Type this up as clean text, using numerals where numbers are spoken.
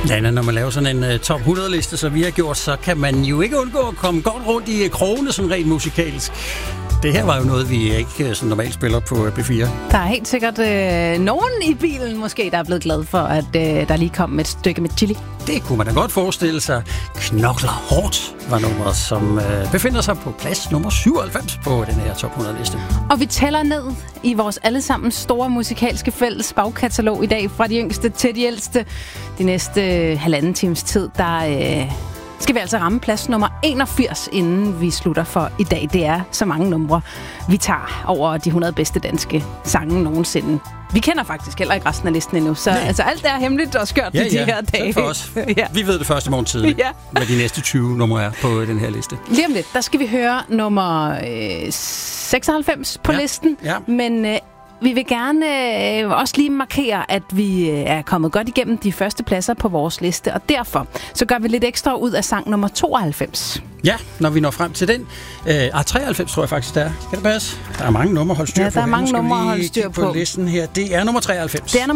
Ja, når man laver sådan en top 100-liste, så vi har gjort, så kan man jo ikke undgå at komme godt rundt i krogene sådan rent musikalsk. Det her var jo noget, vi ikke sådan normalt spiller på B4. Der er helt sikkert nogen i bilen måske, der er blevet glad for, at der lige kom et stykke med chili. Det kunne man da godt forestille sig. Knokler hårdt var nummeret, som befinder sig på plads nummer 97 på den her top 100-liste. Og vi tæller ned i vores allesammens store musikalske fælles bagkatalog i dag, fra de yngste til de ældste. De næste halvanden times tid, der skal vi altså ramme plads nummer 81, inden vi slutter for i dag. Det er så mange numre, vi tager over de 100 bedste danske sange nogensinde. Vi kender faktisk heller ikke resten af listen endnu, så altså, alt er hemmeligt og skørt på de her dage. For os. Ja. Vi ved det først i morgen tidlig, hvad de næste 20 numre er på den her liste. Lige om lidt, der skal vi høre nummer 96 på listen, men vi vil gerne også lige markere, at vi er kommet godt igennem de første pladser på vores liste, og derfor så gør vi lidt ekstra ud af sang nummer 92. Ja, når vi når frem til den. 93 tror jeg faktisk, der er. Skal det passe? Der er mange numre at holde styr på. Der er mange numre at holde styr på. Listen her. Det er nummer 93.